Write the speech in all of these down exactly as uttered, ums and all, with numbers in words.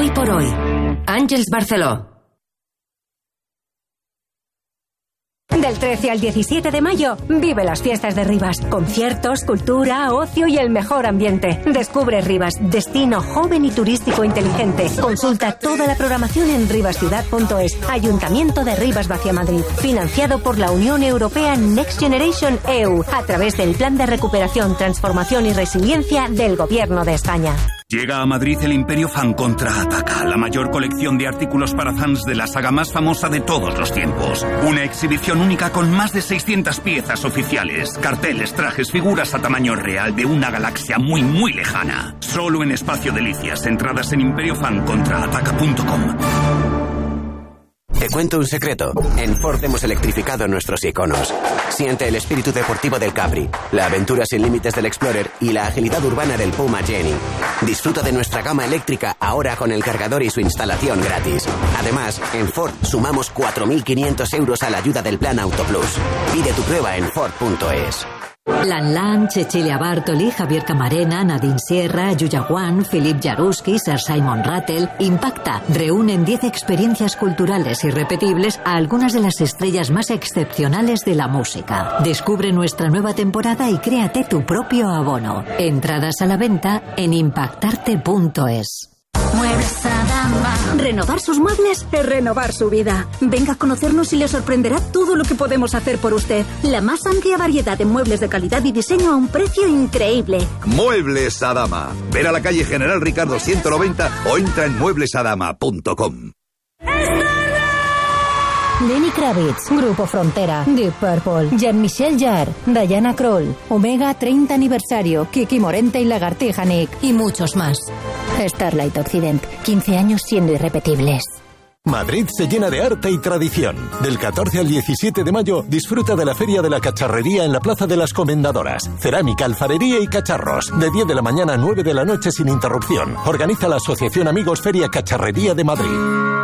Hoy por hoy. Àngels Barceló. Del trece al diecisiete de mayo, vive las fiestas de Rivas. Conciertos, cultura, ocio y el mejor ambiente. Descubre Rivas, destino joven y turístico inteligente. Consulta toda la programación en rivasciudad punto es. Ayuntamiento de Rivas Vacia Madrid. Financiado por la Unión Europea Next Generation E U, a través del Plan de Recuperación, Transformación y Resiliencia del Gobierno de España. Llega a Madrid el Imperio Fan Contraataca, la mayor colección de artículos para fans de la saga más famosa de todos los tiempos. Una exhibición única con más de seiscientas piezas oficiales, carteles, trajes, figuras a tamaño real de una galaxia muy, muy lejana. Solo en Espacio Delicias, entradas en imperio fan contraataca punto com. Te cuento un secreto. En Ford hemos electrificado nuestros iconos. Siente el espíritu deportivo del Capri, la aventura sin límites del Explorer y la agilidad urbana del Puma Jenny. Disfruta de nuestra gama eléctrica ahora con el cargador y su instalación gratis. Además, en Ford sumamos cuatro mil quinientos euros a la ayuda del Plan Auto Plus. Pide tu prueba en Ford punto es. Lan Lan, Cecilia Bartoli, Javier Camarena, Nadine Sierra, Yuya Wan, Philip Jaruski, Sir Simon Rattle. Impacta reúnen diez experiencias culturales irrepetibles a algunas de las estrellas más excepcionales de la música. Descubre nuestra nueva temporada y créate tu propio abono. Entradas a la venta en impactarte punto es. Muebles Adama. Renovar sus muebles es renovar su vida. Venga a conocernos y le sorprenderá todo lo que podemos hacer por usted. La más amplia variedad de muebles de calidad y diseño a un precio increíble. Muebles Adama. Ver a la calle General Ricardo ciento noventa o entra en muebles adama punto com. Lenny Kravitz, Grupo Frontera, Deep Purple, Jean-Michel Jarre, Diana Krall, Omega treinta aniversario, Kiki Morente y Lagartija Nick y muchos más. Starlight Occident, quince años siendo irrepetibles. Madrid se llena de arte y tradición. Del catorce al diecisiete de mayo, disfruta de la Feria de la Cacharrería en la Plaza de las Comendadoras. Cerámica, alfarería y cacharros. De diez de la mañana a nueve de la noche sin interrupción. Organiza la Asociación Amigos Feria Cacharrería de Madrid.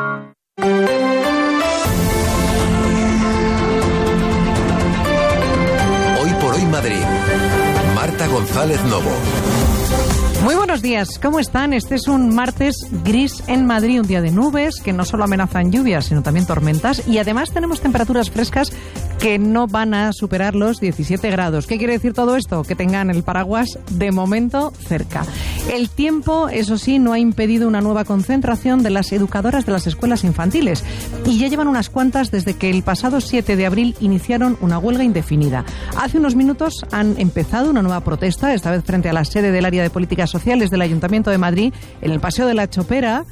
Madrid. Marta González Novo. Muy buenos días, ¿cómo están? Este es un martes gris en Madrid, un día de nubes que no solo amenazan lluvias, sino también tormentas, y además tenemos temperaturas frescas que no van a superar los diecisiete grados. ¿Qué quiere decir todo esto? Que tengan el paraguas de momento cerca. El tiempo, eso sí, no ha impedido una nueva concentración de las educadoras de las escuelas infantiles, y ya llevan unas cuantas desde que el pasado siete de abril iniciaron una huelga indefinida. Hace unos minutos han empezado una nueva protesta, esta vez frente a la sede del área de políticas sociales del Ayuntamiento de Madrid, en el Paseo de la Chopera.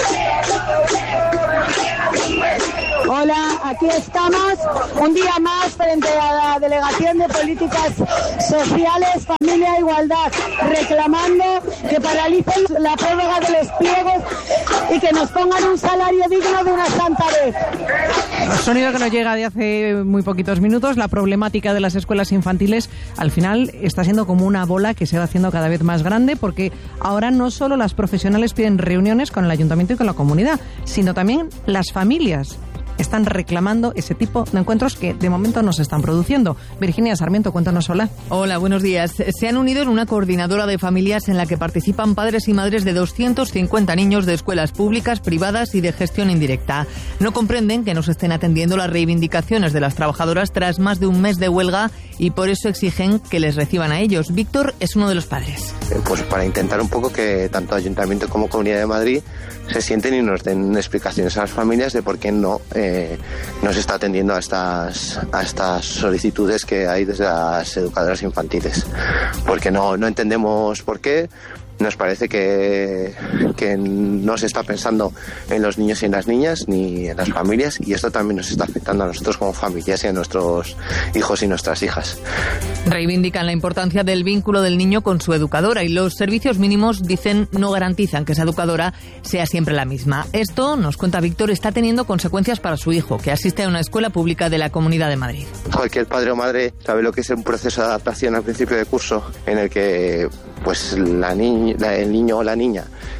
Hola, aquí estamos un día más frente a la Delegación de Políticas Sociales, Familia e Igualdad, reclamando que paralicen la prórroga de los pliegos y que nos pongan un salario digno de una santa vez. Sonido que nos llega de hace muy poquitos minutos. La problemática de las escuelas infantiles al final está siendo como una bola que se va haciendo cada vez más grande, porque ahora no solo las profesionales piden reuniones con el ayuntamiento y con la comunidad, sino también las familias están reclamando ese tipo de encuentros que de momento no se están produciendo. Virginia Sarmiento, cuéntanos. Hola. Hola, buenos días. Se han unido en una coordinadora de familias en la que participan padres y madres de doscientos cincuenta niños de escuelas públicas, privadas y de gestión indirecta. No comprenden que no se estén atendiendo las reivindicaciones de las trabajadoras tras más de un mes de huelga y por eso exigen que les reciban a ellos. Víctor es uno de los padres. Pues para intentar un poco que tanto Ayuntamiento como Comunidad de Madrid se sienten y nos den explicaciones a las familias de por qué no eh, no se está atendiendo a estas a estas solicitudes que hay desde las educadoras infantiles, porque no no entendemos por qué. Nos parece que, que no se está pensando en los niños y en las niñas ni en las familias, y esto también nos está afectando a nosotros como familias y a nuestros hijos y nuestras hijas. Reivindican la importancia del vínculo del niño con su educadora, y los servicios mínimos, dicen, no garantizan que esa educadora sea siempre la misma. Esto, nos cuenta Víctor, está teniendo consecuencias para su hijo, que asiste a una escuela pública de la Comunidad de Madrid. Cualquier padre o madre sabe lo que es un proceso de adaptación al principio de curso, en el que pues la niña, el niño o la niña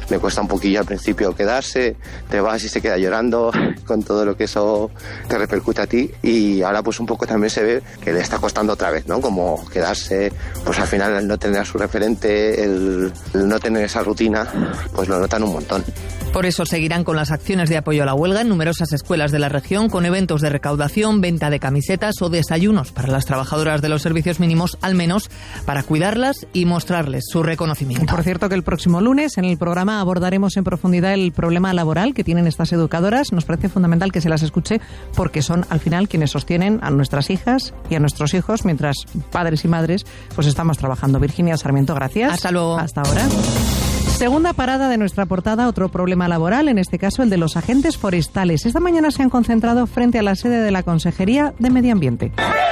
me cuesta un poquillo al principio quedarse, te vas y se queda llorando con todo lo que eso te repercute a ti, y ahora pues un poco también se ve que le está costando otra vez, ¿no? Como quedarse, pues al final el no tener a su referente, el, el no tener esa rutina, pues lo notan un montón. Por eso seguirán con las acciones de apoyo a la huelga en numerosas escuelas de la región, con eventos de recaudación, venta de camisetas o desayunos para las trabajadoras de los servicios mínimos, al menos para cuidarlas y mostrarles su reconocimiento. Por cierto, que el próximo lunes en el programa abordaremos en profundidad el problema laboral que tienen estas educadoras. Nos parece fundamental que se las escuche porque son al final quienes sostienen a nuestras hijas y a nuestros hijos mientras padres y madres pues estamos trabajando. Virginia Sarmiento, gracias. Hasta luego. Hasta ahora. Segunda parada de nuestra portada, otro problema laboral, en este caso el de los agentes forestales. Esta mañana se han concentrado frente a la sede de la Consejería de Medio Ambiente.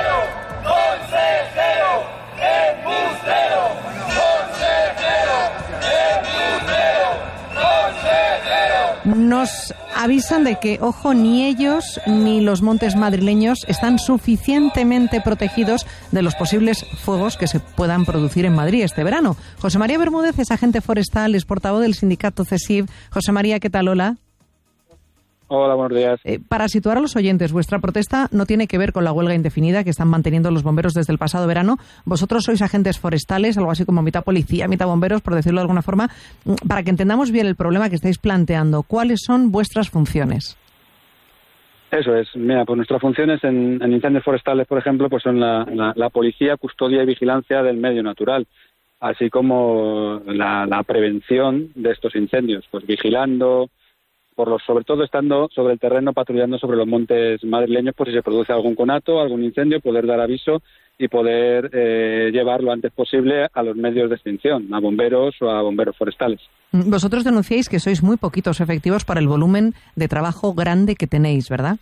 Nos avisan de que, ojo, ni ellos ni los montes madrileños están suficientemente protegidos de los posibles fuegos que se puedan producir en Madrid este verano. José María Bermúdez es agente forestal, es portavoz del sindicato CESIF. José María, ¿qué tal? Hola. Hola, buenos días. Eh, para situar a los oyentes, vuestra protesta no tiene que ver con la huelga indefinida que están manteniendo los bomberos desde el pasado verano. Vosotros sois agentes forestales, algo así como mitad policía, mitad bomberos, por decirlo de alguna forma. Para que entendamos bien el problema que estáis planteando, ¿cuáles son vuestras funciones? Eso es. Mira, pues nuestras funciones en, en incendios forestales, por ejemplo, pues son la, la, la policía, custodia y vigilancia del medio natural, así como la, la prevención de estos incendios, pues vigilando, por los, sobre todo estando sobre el terreno, patrullando sobre los montes madrileños, por si se produce algún conato, algún incendio, poder dar aviso y poder eh, llevar lo antes posible a los medios de extinción, a bomberos o a bomberos forestales. Vosotros denunciáis que sois muy poquitos efectivos para el volumen de trabajo grande que tenéis, ¿verdad?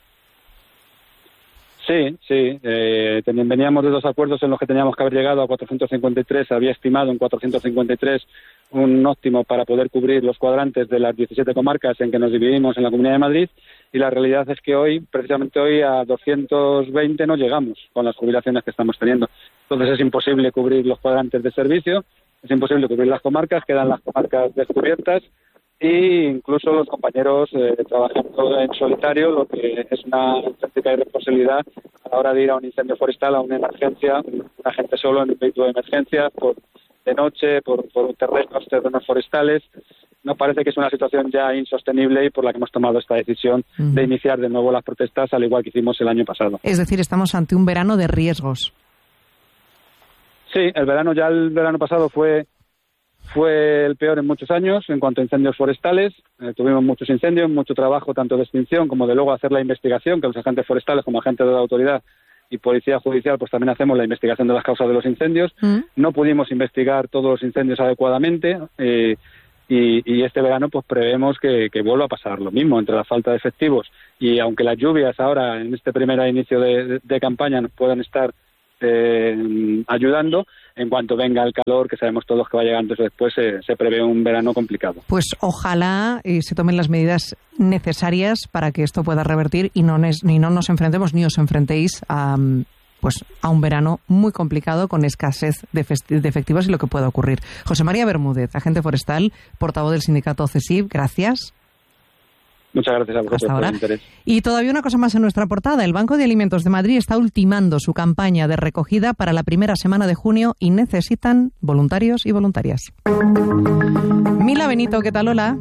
Sí, sí. Eh, veníamos de dos acuerdos en los que teníamos que haber llegado a cuatrocientos cincuenta y tres. Se había estimado en cuatrocientos cincuenta y tres un óptimo para poder cubrir los cuadrantes de las diecisiete comarcas en que nos dividimos en la Comunidad de Madrid, y la realidad es que hoy, precisamente hoy, a doscientos veinte no llegamos con las jubilaciones que estamos teniendo. Entonces es imposible cubrir los cuadrantes de servicio, es imposible cubrir las comarcas, quedan las comarcas descubiertas, e incluso los compañeros eh, trabajando en solitario, lo que es una auténtica irresponsabilidad a la hora de ir a un incendio forestal, a una emergencia, un agente solo en un vehículo de emergencia, por, de noche, por, por terrenos, terrenos forestales. Nos parece que es una situación ya insostenible y por la que hemos tomado esta decisión uh-huh. de iniciar de nuevo las protestas, al igual que hicimos el año pasado. Es decir, estamos ante un verano de riesgos. Sí, el verano ya el verano pasado fue fue el peor en muchos años en cuanto a incendios forestales. Eh, tuvimos muchos incendios, mucho trabajo tanto de extinción como de luego hacer la investigación, que los agentes forestales como agentes de la autoridad y policía judicial pues también hacemos la investigación de las causas de los incendios. ¿Mm? No pudimos investigar todos los incendios adecuadamente eh, y, y este verano pues prevemos que, que vuelva a pasar lo mismo entre la falta de efectivos y aunque las lluvias ahora en este primer inicio de, de, de campaña nos puedan estar eh, ayudando. En cuanto venga el calor, que sabemos todos que va a llegar antes o después, se, se prevé un verano complicado. Pues ojalá eh, se tomen las medidas necesarias para que esto pueda revertir y no, nes, ni no nos enfrentemos ni os enfrentéis a, pues, a un verano muy complicado con escasez de, de efectivos y lo que pueda ocurrir. José María Bermúdez, agente forestal, portavoz del sindicato CESIF, gracias. Muchas gracias a vosotros por el interés. Y todavía una cosa más en nuestra portada. El Banco de Alimentos de Madrid está ultimando su campaña de recogida para la primera semana de junio y necesitan voluntarios y voluntarias. Mila Benito, ¿qué tal? Hola.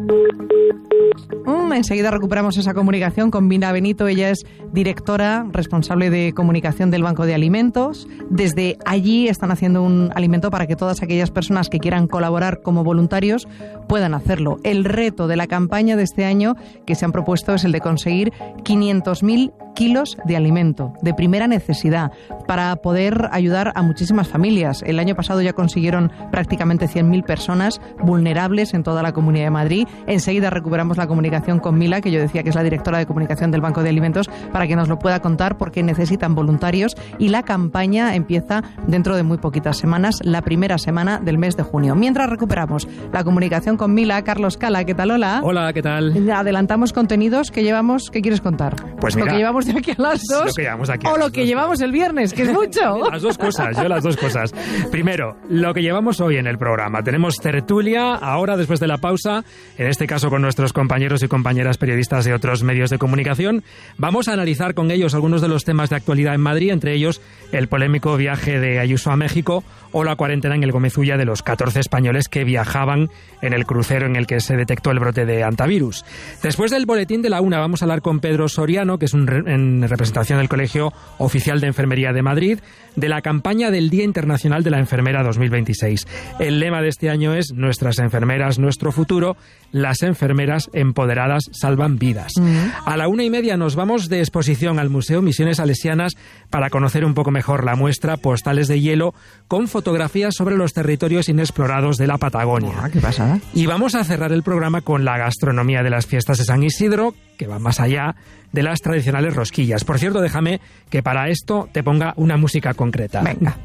Um, enseguida recuperamos esa comunicación con Mila Benito. Ella es directora responsable de comunicación del Banco de Alimentos. Desde allí están haciendo un alimento para que todas aquellas personas que quieran colaborar como voluntarios puedan hacerlo. El reto de la campaña de este año que se han propuesto es el de conseguir quinientos mil kilos de alimento de primera necesidad para poder ayudar a muchísimas familias. El año pasado ya consiguieron prácticamente cien mil personas vulnerables en toda la Comunidad de Madrid. Enseguida recuperamos la comunicación con Mila, que yo decía que es la directora de comunicación del Banco de Alimentos, para que nos lo pueda contar porque necesitan voluntarios y la campaña empieza dentro de muy poquitas semanas, la primera semana del mes de junio. Mientras recuperamos la comunicación con Mila, Carlos Cala, ¿qué tal? Hola. Hola, ¿qué tal? Adelantamos contenidos que llevamos, ¿qué quieres contar? Pues Lo mira, que llevamos llevamos de aquí a las dos. Lo que llevamos aquí a o las lo que dos. llevamos el viernes, que es mucho. Las dos cosas, yo las dos cosas. Primero, lo que llevamos hoy en el programa. Tenemos tertulia, ahora después de la pausa, en este caso con nuestros compañeros y compañeras periodistas de otros medios de comunicación. Vamos a analizar con ellos algunos de los temas de actualidad en Madrid, entre ellos el polémico viaje de Ayuso a México o la cuarentena en el Gomezulla de los catorce españoles que viajaban en el crucero en el que se detectó el brote de antivirus. Después del boletín de la una vamos a hablar con Pedro Soriano, que es un re- en representación del Colegio Oficial de Enfermería de Madrid, de la campaña del Día Internacional de la Enfermera dos mil veintiséis. El lema de este año es Nuestras enfermeras, nuestro futuro. Las enfermeras empoderadas salvan vidas. Mm. A la una y media nos vamos de exposición al Museo Misiones Salesianas para conocer un poco mejor la muestra Postales de Hielo con fotografías sobre los territorios inexplorados de la Patagonia. Ah, qué pasada. Y vamos a cerrar el programa con la gastronomía de las fiestas de San Isidro, que va más allá de las tradicionales rosquillas. Por cierto, déjame que para esto te ponga una música concreta. Venga.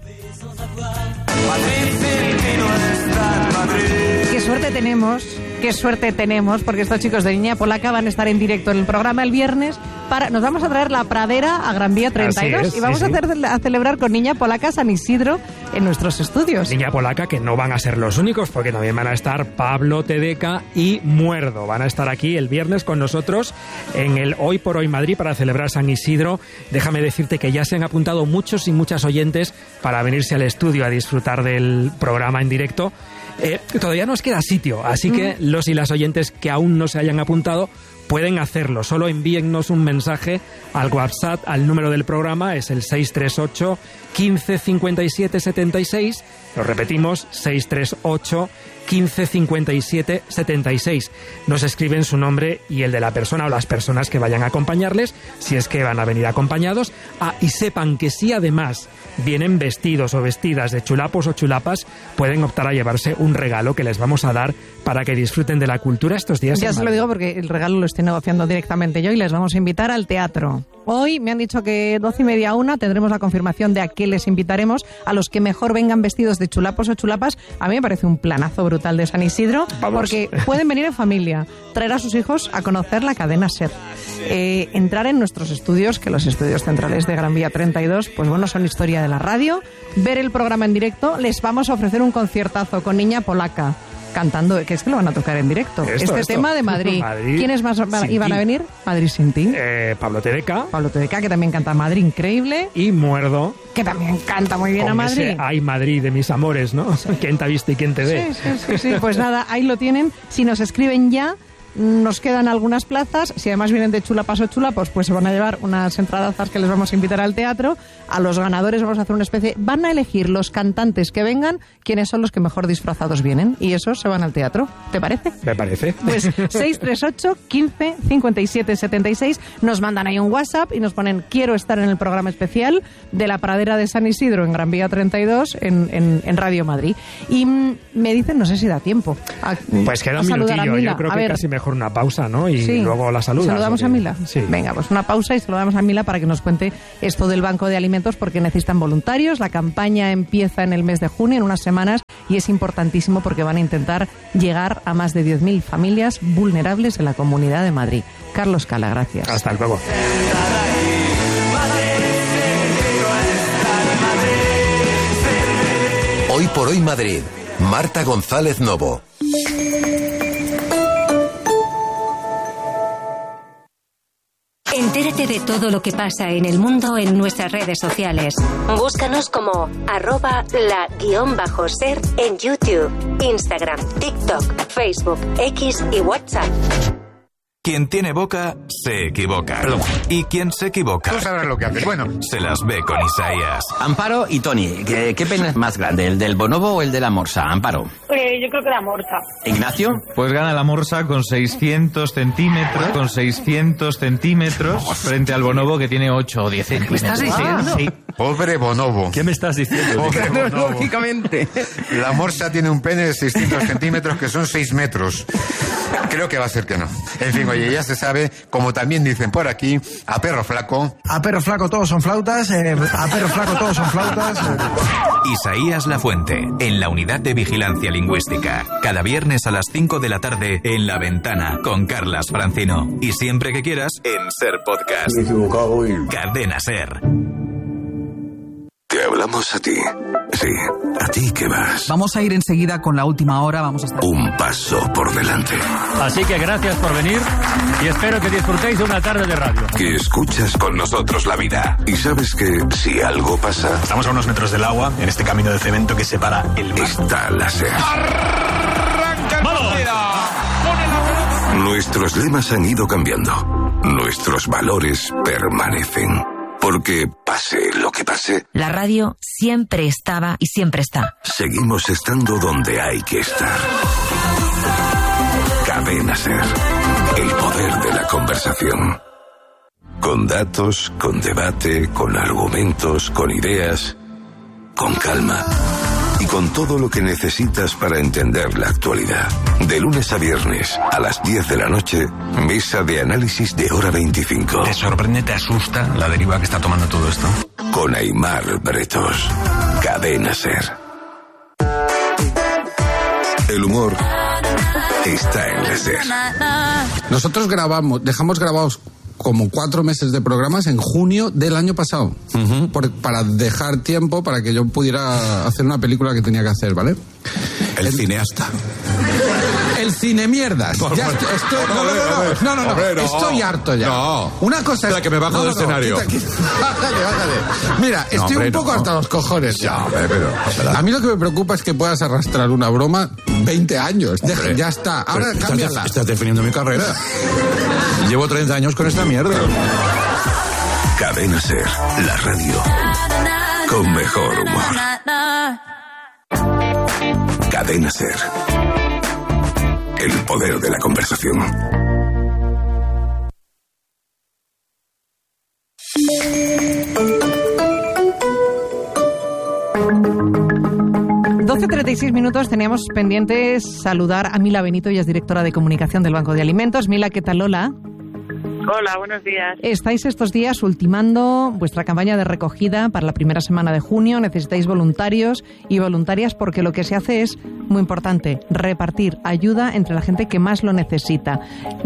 Qué suerte tenemos, qué suerte tenemos, porque estos chicos de Niña Polaca van a estar en directo en el programa el viernes. Para, nos vamos a traer la pradera a Gran Vía treinta y dos es, y vamos sí, a, hacer, a celebrar con Niña Polaca San Isidro en nuestros estudios. Niña Polaca, que no van a ser los únicos, porque también van a estar Pablo Tedeca y Muerdo. Van a estar aquí el viernes con nosotros en el Hoy por Hoy Madrid para celebrar San Isidro. Déjame decirte que ya se han apuntado muchos y muchas oyentes para venirse al estudio a disfrutar del programa en directo. Eh, todavía nos queda sitio, así que mm. los y las oyentes que aún no se hayan apuntado pueden hacerlo. Solo envíennos un mensaje al WhatsApp, al número del programa, es el seis tres ocho, quince cincuenta y siete setenta y seis. Lo repetimos, seis tres ocho, quince cincuenta y siete setenta y seis. Nos escriben su nombre y el de la persona o las personas que vayan a acompañarles, si es que van a venir acompañados. Ah, y sepan que si además vienen vestidos o vestidas de chulapos o chulapas, pueden optar a llevarse un regalo que les vamos a dar para que disfruten de la cultura estos días. Ya se lo digo porque el regalo lo estoy negociando directamente yo y les vamos a invitar al teatro. Hoy me han dicho que doce y media a una tendremos la confirmación de a qué les invitaremos, a los que mejor vengan vestidos de chulapos o chulapas. A mí me parece un planazo brutal de San Isidro, Vamos. porque pueden venir en familia, traer a sus hijos a conocer la cadena SER, eh, entrar en nuestros estudios, que los estudios centrales de Gran Vía treinta y dos, pues bueno, son historia de la radio, ver el programa en directo. Les vamos a ofrecer un conciertazo con Niña Polaca, cantando, que es que lo van a tocar en directo. Esto, este esto. tema de Madrid. Madrid. ¿Quiénes más van, iban a venir? Madrid sin ti. Eh, Pablo Tedeca. Pablo Tedeca, que también canta Madrid increíble. Y Muerdo. Que también canta muy bien con a Madrid. Ese Ay Madrid de mis amores, ¿no? ¿Quién te ha visto y quién te ve? Sí, sí, sí, sí. Pues nada, ahí lo tienen. Si nos escriben ya, nos quedan algunas plazas. Si además vienen de chulapas o chulapos, pues se van a llevar unas entradazas que les vamos a invitar al teatro. A los ganadores vamos a hacer una especie... Van a elegir los cantantes que vengan, quiénes son los que mejor disfrazados vienen. Y esos se van al teatro. ¿Te parece? Me parece. Pues seis tres ocho, quince cincuenta y siete setenta y seis. Nos mandan ahí un WhatsApp y nos ponen quiero estar en el programa especial de la pradera de San Isidro en Gran Vía treinta y dos en, en, en Radio Madrid. Y mm, me dicen, no sé si da tiempo. A, pues queda a un minutillo. Mila. Yo creo a que ver, casi mejor una pausa, ¿no? Y sí. luego la saludas. ¿Saludamos ¿o a Mila? Sí. Venga, pues una pausa y saludamos a Mila para que nos cuente esto del Banco de Alimentos, porque necesitan voluntarios. La campaña empieza en el mes de junio, en unas semanas, y es importantísimo porque van a intentar llegar a más de diez mil familias vulnerables en la Comunidad de Madrid. Carlos Cala, gracias. Hasta luego. Hoy por Hoy Madrid. Marta González Novo. Entérate de todo lo que pasa en el mundo en nuestras redes sociales. Búscanos como arroba la guión bajo ser en YouTube, Instagram, TikTok, Facebook, X y WhatsApp. Quien tiene boca, se equivoca. Perdón. Y quien se equivoca... Tú sabrás lo que haces. Bueno. Se las ve con Isaías. Amparo y Tony, ¿qué, qué pene es más grande, el del bonobo o el de la morsa? Amparo. Eh, yo creo que la morsa. ¿Ignacio? Pues gana la morsa con seiscientos centímetros, con seiscientos centímetros, frente al bonobo que tiene ocho o diez centímetros. ¿Qué me estás diciendo? Ah, sí. Pobre bonobo. ¿Qué me estás diciendo? Pobre bonobo. Lógicamente. La morsa tiene un pene de seiscientos centímetros, que son seis metros. Creo que va a ser que no. En fin, oye, ya se sabe, como también dicen por aquí, a perro flaco. A perro flaco todos son flautas, eh, a perro flaco todos son flautas. Eh. Isaías Lafuente, en la Unidad de Vigilancia Lingüística. Cada viernes a las cinco de la tarde en La Ventana, con Carlas Francino. Y siempre que quieras, en Ser Podcast. Me he equivocado y... Cadena Ser. Te hablamos a ti. Sí, a ti que vas. Vamos a ir enseguida con la última hora, vamos a estar... Un paso por delante. Así que gracias por venir y espero que disfrutéis de una tarde de radio. Que escuchas con nosotros la vida. Y sabes que si algo pasa... Estamos a unos metros del agua, en este camino de cemento que separa el mar. Está la SER. ¡Arranca! ¡Vamos! Nuestros lemas han ido cambiando. Nuestros valores permanecen. Porque pase lo que pase, la radio siempre estaba y siempre está. Seguimos estando donde hay que estar. Cadena Ser. El poder de la conversación. Con datos, con debate, con argumentos, con ideas, con calma. Y con todo lo que necesitas para entender la actualidad. De lunes a viernes, a las diez de la noche, mesa de análisis de Hora veinticinco. ¿Te sorprende, te asusta la deriva que está tomando todo esto? Con Aimar Bretos. Cadena Ser. El humor está en la Ser. Nosotros grabamos, dejamos grabados como cuatro meses de programas en junio del año pasado, uh-huh. por, para dejar tiempo para que yo pudiera hacer una película que tenía que hacer, ¿vale? El, El cineasta. El cine mierdas. Ya estoy, estoy, no, no, no, no, no, no, hombre, no. Estoy harto ya. No. Una cosa es... Espera, que me bajo no, del no, no, escenario. Quita, quita. Bájale, bájale. Mira, estoy no, hombre, un poco no. hasta los cojones ya. No, hombre, pero, pero... A mí lo que me preocupa es que puedas arrastrar una broma veinte años. Deja, ya está. Ahora pero cámbiala. Estás, estás definiendo mi carrera. Llevo treinta años con esta mierda. Cadena Ser, la radio con mejor humor. Cadena Ser. El poder de la conversación. doce treinta y seis minutos, teníamos pendientes saludar a Mila Benito, ella es directora de comunicación del Banco de Alimentos. Mila, ¿qué tal? Hola. Hola, buenos días. Estáis estos días ultimando vuestra campaña de recogida para la primera semana de junio. Necesitáis voluntarios y voluntarias porque lo que se hace es muy importante, repartir ayuda entre la gente que más lo necesita.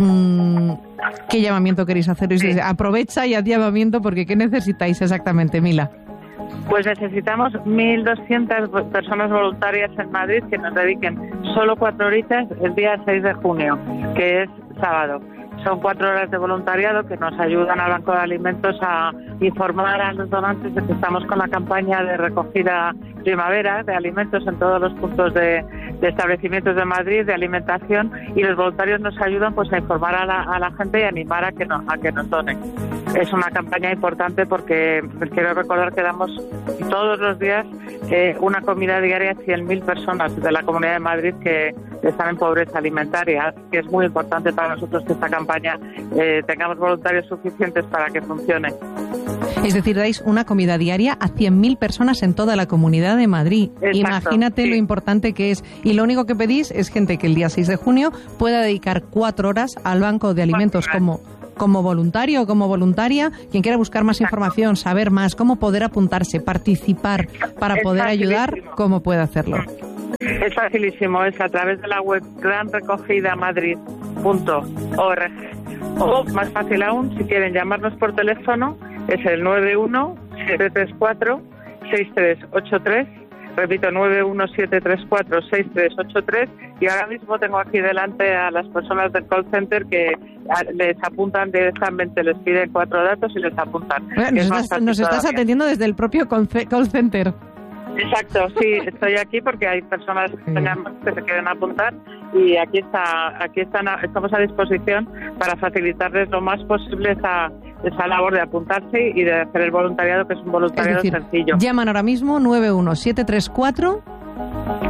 ¿Qué llamamiento queréis hacer? Sí. Aprovecha y haz llamamiento porque ¿qué necesitáis exactamente, Mila? Pues necesitamos mil doscientas personas voluntarias en Madrid que nos dediquen solo cuatro horitas el día seis de junio, que es sábado. Son cuatro horas de voluntariado que nos ayudan al Banco de Alimentos a informar a los donantes de que estamos con la campaña de recogida primavera de alimentos en todos los puntos de, de establecimientos de Madrid, de alimentación, y los voluntarios nos ayudan pues a informar a la, a la gente y animar a que, no, a que nos donen. Es una campaña importante porque quiero recordar que damos todos los días eh, una comida diaria a cien mil personas de la Comunidad de Madrid que están en pobreza alimentaria. Así que es muy importante para nosotros que esta campaña eh, tengamos voluntarios suficientes para que funcione. Es decir, dais una comida diaria a cien mil personas en toda la Comunidad de Madrid. Exacto, imagínate sí. Lo importante que es. Y lo único que pedís es gente que el día seis de junio pueda dedicar cuatro horas al Banco de Alimentos como... como voluntario o como voluntaria, quien quiera buscar más información, saber más, cómo poder apuntarse, participar para poder ayudar, ¿cómo puede hacerlo? Es facilísimo, es a través de la web gran recogida madrid punto org o, más fácil aún, si quieren llamarnos por teléfono, es el nueve uno siete tres cuatro seis tres ocho tres. Repito, nueve uno siete tres cuatro seis tres ocho tres, y ahora mismo tengo aquí delante a las personas del call center que les apuntan directamente, les piden cuatro datos y les apuntan. Bueno, nos, estás, nos estás atendiendo desde el propio call center. Exacto, sí, estoy aquí porque hay personas que se quieren apuntar y aquí está, aquí están, estamos a disposición para facilitarles lo más posible esa, esa labor de apuntarse y de hacer el voluntariado, que es un voluntariado es decir, sencillo. Llaman ahora mismo nueve uno siete tres cuatro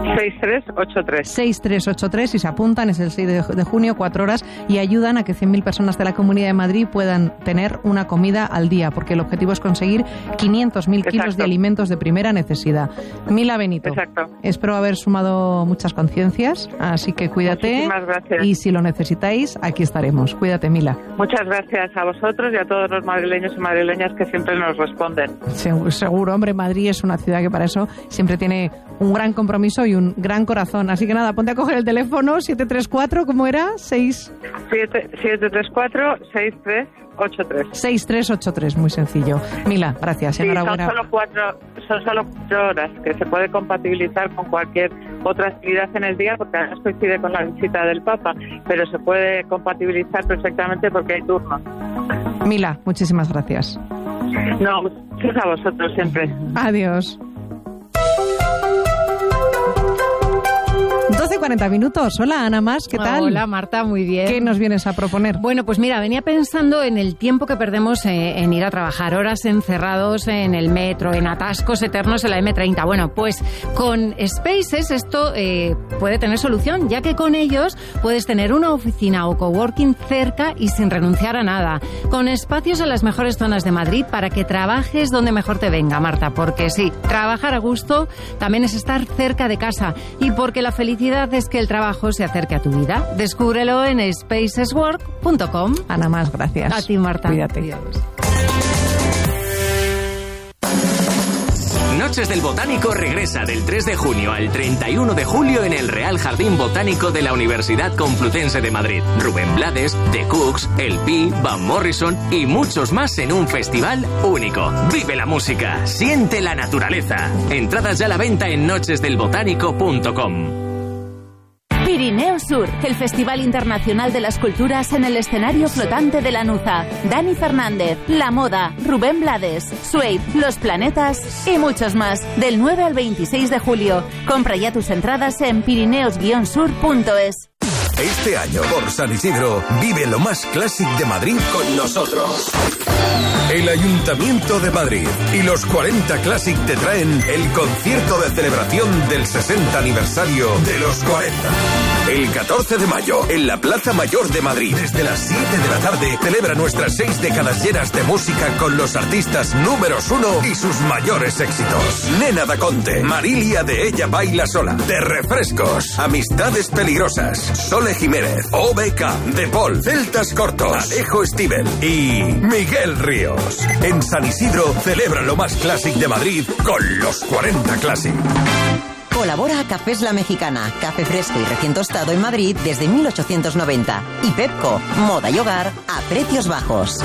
seis tres ocho tres. seis tres ocho tres y se apuntan, es el seis de junio, cuatro horas, y ayudan a que cien mil personas de la Comunidad de Madrid puedan tener una comida al día, porque el objetivo es conseguir quinientos mil kilos de alimentos de primera necesidad. Mila Benito. Exacto. Espero haber sumado muchas conciencias, así que cuídate. Muchísimas gracias. Y si lo necesitáis, aquí estaremos. Cuídate, Mila. Muchas gracias a vosotros y a todos los madrileños y madrileñas que siempre nos responden. Seguro, seguro, hombre, Madrid es una ciudad que para eso siempre tiene un gran compromiso y un gran corazón. Así que nada, ponte a coger el teléfono, siete tres cuatro, ¿cómo era? seis siete tres cuatro seis tres ocho tres. seis tres ocho tres, muy sencillo. Mila, gracias, sí, enhorabuena. Son solo, cuatro, son solo cuatro horas que se puede compatibilizar con cualquier otra actividad en el día, porque además coincide con la visita del Papa, pero se puede compatibilizar perfectamente porque hay turnos. Mila, muchísimas gracias. No, gracias a vosotros siempre. Adiós. doce cuarenta minutos. Hola, Ana Mas, ¿qué tal? Hola, Marta, muy bien. ¿Qué nos vienes a proponer? Bueno, pues mira, venía pensando en el tiempo que perdemos eh, en ir a trabajar, horas encerrados en el metro, en atascos eternos en la eme treinta. Bueno, pues con Spaces esto eh, puede tener solución, ya que con ellos puedes tener una oficina o coworking cerca y sin renunciar a nada, con espacios en las mejores zonas de Madrid para que trabajes donde mejor te venga, Marta, porque sí, trabajar a gusto también es estar cerca de casa, y porque la felicidad es que el trabajo se acerque a tu vida. Descúbrelo en spaceswork punto com. Ana Mas, gracias. A ti, Marta. Cuídate. Adiós. Noches del Botánico regresa del tres de junio al treinta y uno de julio en el Real Jardín Botánico de la Universidad Complutense de Madrid. Rubén Blades, The Cooks, El Pi, Van Morrison y muchos más en un festival único. Vive la música, siente la naturaleza. Entradas ya a la venta en noches del botánico punto com. Pirineo Sur, el Festival Internacional de las Culturas en el escenario flotante de Lanuza. Dani Fernández, La Moda, Rubén Blades, Suede, Los Planetas y muchos más. Del nueve al veintiséis de julio. Compra ya tus entradas en pirineos guion sur punto es. Este año, por San Isidro, vive lo más clásico de Madrid con nosotros. El Ayuntamiento de Madrid y los cuarenta Classic te traen el concierto de celebración del sesenta aniversario de los cuarenta. El catorce de mayo, en la Plaza Mayor de Madrid, desde las siete de la tarde, celebra nuestras seis décadas llenas de música con los artistas números uno y sus mayores éxitos. Nena da Conte, Marilia de Ella Baila Sola, De Refrescos, Amistades Peligrosas, Sole Jiménez, O B K, De Paul, Celtas Cortos, Alejo Stivel y Miguel Ríos. En San Isidro celebra lo más clásico de Madrid con los cuarenta Classic. Colabora a Cafés La Mexicana, café fresco y recién tostado en Madrid desde mil ochocientos noventa. Y Pepco, moda y hogar a precios bajos.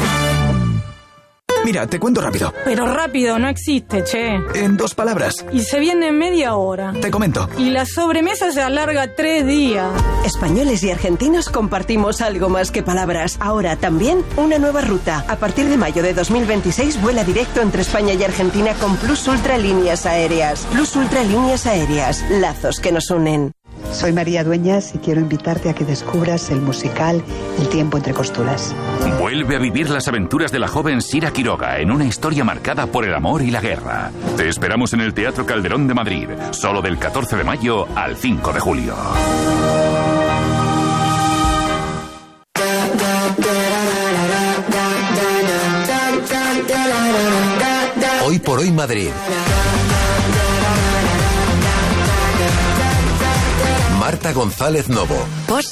Mira, te cuento rápido. Pero rápido no existe, che. En dos palabras. Y se viene en media hora. Te comento. Y la sobremesa se alarga tres días. Españoles y argentinos compartimos algo más que palabras. Ahora también una nueva ruta. A partir de mayo de dos mil veintiséis vuela directo entre España y Argentina con Plus Ultra Líneas Aéreas. Plus Ultra Líneas Aéreas. Lazos que nos unen. Soy María Dueñas y quiero invitarte a que descubras el musical El tiempo entre costuras. Vuelve a vivir las aventuras de la joven Sira Quiroga en una historia marcada por el amor y la guerra. Te esperamos en el Teatro Calderón de Madrid, solo del catorce de mayo al cinco de julio. Hoy por hoy Madrid. Marta González Novo.